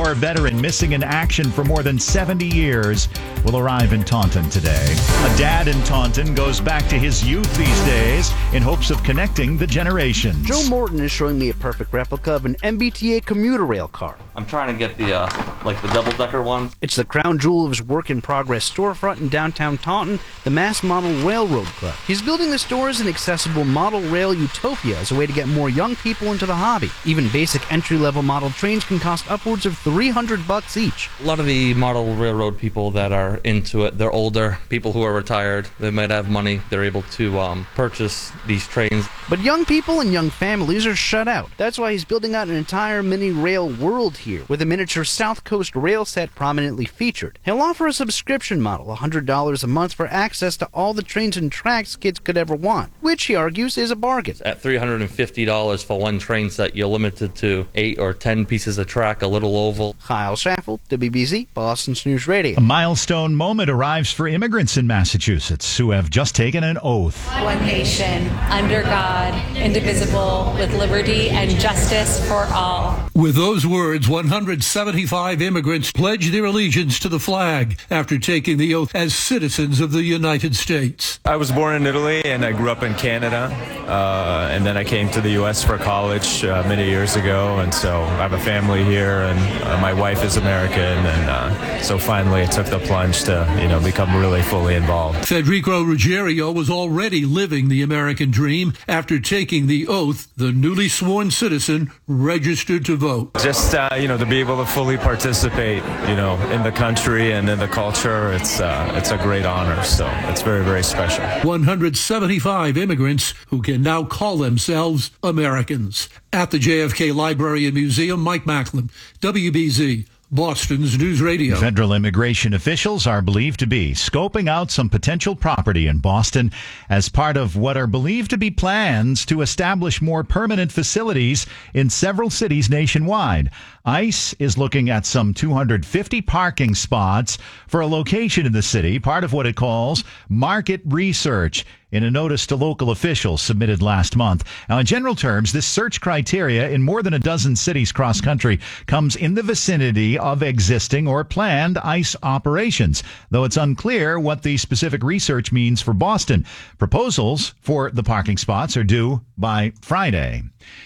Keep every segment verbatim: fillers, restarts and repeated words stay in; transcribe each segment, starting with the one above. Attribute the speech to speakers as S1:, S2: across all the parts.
S1: War veteran missing in action for more than seventy years, will arrive in Taunton today. A dad in Taunton goes back to his youth these days in hopes of connecting the generations.
S2: Joe Morton is showing me a perfect replica of an M B T A commuter rail car.
S3: I'm trying to get the, uh, like the double-decker one.
S2: It's the crown jewel of his work-in-progress storefront in downtown Taunton, the Mass Model Railroad Club. He's building the store as an accessible model rail utopia as a way to get more young people into the hobby. Even basic entry-level model trains can cost upwards of three hundred bucks each.
S3: A lot of the model railroad people that are into it, they're older, people who are retired, they might have money, they're able to um, purchase these trains.
S2: But young people and young families are shut out. That's why he's building out an entire mini rail world here, with a miniature South Coast rail set prominently featured. He'll offer a subscription model, one hundred dollars a month for access to all the trains and tracks kids could ever want, which he argues is a bargain.
S3: At three hundred fifty dollars for one train set, you're limited to eight or ten pieces of track, a little oval.
S2: Kyle Schaffel, W B Z, Boston's News Radio.
S1: A milestone moment arrives for immigrants in Massachusetts who have just taken an oath.
S4: One nation, under God, indivisible, with liberty and justice for all.
S5: With those words, one hundred seventy-five immigrants pledged their allegiance to the flag after taking the oath as citizens of the United States.
S6: I was born in Italy and I grew up in Canada, uh, and then I came to the U S for college uh, many years ago, and so I have a family here, and uh, my wife is American, and uh, so finally I took the plunge to, you know, become really fully involved.
S5: Federico Ruggiero was already living the American dream after taking the oath. The newly sworn citizen registered to vote.
S6: Just, uh, you know, to be able to fully participate, you know, in the country and in the culture, it's, uh, it's a great honor, so it's very, very special.
S5: one hundred seventy-five immigrants who can now call themselves Americans. At the J F K Library and Museum, Mike Macklin, W B Z, Boston's News Radio.
S1: Federal immigration officials are believed to be scoping out some potential property in Boston as part of what are believed to be plans to establish more permanent facilities in several cities nationwide. ICE is looking at some two hundred fifty parking spots for a location in the city, part of what it calls market research, in a notice to local officials submitted last month. Now, in general terms, this search criteria in more than a dozen cities cross country comes in the vicinity of existing or planned ICE operations, though it's unclear what the specific research means for Boston. Proposals for the parking spots are due by Friday.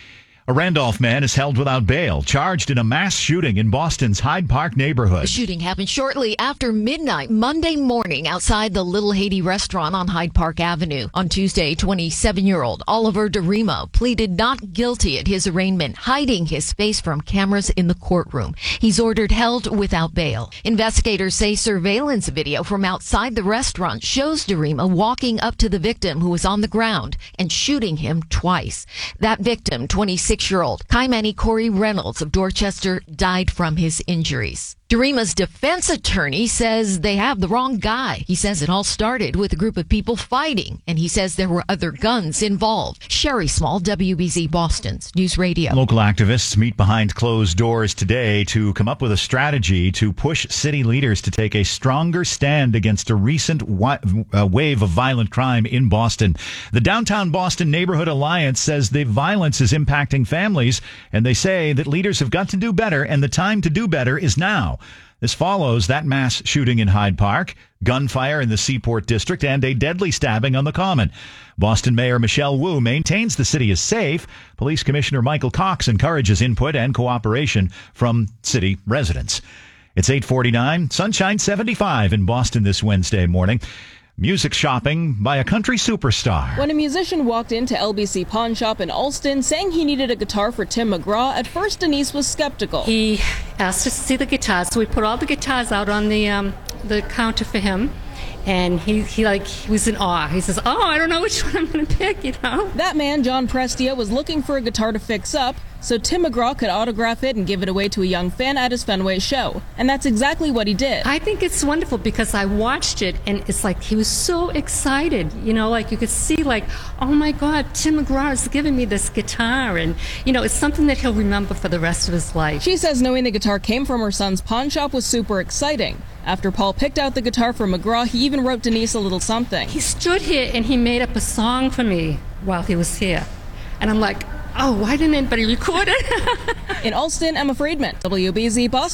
S1: A Randolph man is held without bail, charged in a mass shooting in Boston's Hyde Park neighborhood.
S7: The shooting happened shortly after midnight Monday morning outside the Little Haiti restaurant on Hyde Park Avenue. On Tuesday, twenty-seven-year-old Oliver DeRima pleaded not guilty at his arraignment, hiding his face from cameras in the courtroom. He's ordered held without bail. Investigators say surveillance video from outside the restaurant shows DeRima walking up to the victim who was on the ground and shooting him twice. That victim, twenty-six-year-old Kaimani Corey Reynolds of Dorchester, died from his injuries. DeRima's defense attorney says they have the wrong guy. He says it all started with a group of people fighting, and he says there were other guns involved. Sherry Small, W B Z Boston's News Radio.
S1: Local activists meet behind closed doors today to come up with a strategy to push city leaders to take a stronger stand against a recent wa- uh, wave of violent crime in Boston. The Downtown Boston Neighborhood Alliance says the violence is impacting families, and they say that leaders have got to do better, and the time to do better is now. This follows that mass shooting in Hyde Park, gunfire in the Seaport District, and a deadly stabbing on the Common. Boston Mayor Michelle Wu maintains the city is safe. Police Commissioner Michael Cox encourages input and cooperation from city residents. It's eight forty-nine, sunshine seventy-five in Boston this Wednesday morning. Music shopping by a country superstar.
S8: When a musician walked into L B C Pawn Shop in Allston saying he needed a guitar for Tim McGraw, at first Denise was skeptical.
S9: He asked us to see the guitars, so we put all the guitars out on the um, the counter for him. And he, he like he was in awe. He says, oh, I don't know which one I'm going to pick, you know.
S8: That man, John Prestia, was looking for a guitar to fix up so Tim McGraw could autograph it and give it away to a young fan at his Fenway show. And that's exactly what he did.
S9: I think it's wonderful because I watched it and it's like he was so excited. You know, like you could see like, oh my God, Tim McGraw is giving me this guitar. And, you know, it's something that he'll remember for the rest of his life.
S8: She says knowing the guitar came from her son's pawn shop was super exciting. After Paul picked out the guitar for McGraw, he even wrote Denise a little something.
S9: He stood here and he made up a song for me while he was here. And I'm like, oh, why didn't anybody record it?
S8: In Allston, Emma Friedman, W B Z Boston.